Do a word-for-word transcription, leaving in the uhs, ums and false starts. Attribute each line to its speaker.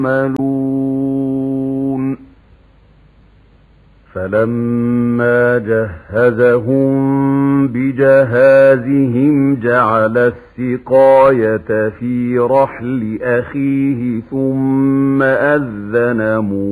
Speaker 1: يعملون فلما جهزهم بجهازهم جعل السقاية في رحل أخيه ثم أذن